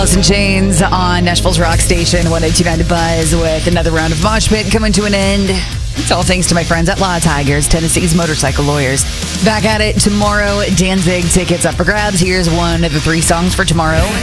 Alice in Chains on Nashville's Rock Station, 102.9 The Buzz, with another round of Mosh Pit coming to an end. It's all thanks to my friends at Law Tigers, Tennessee's motorcycle lawyers. Back at it tomorrow. Danzig tickets up for grabs. Here's one of the 3 songs for tomorrow.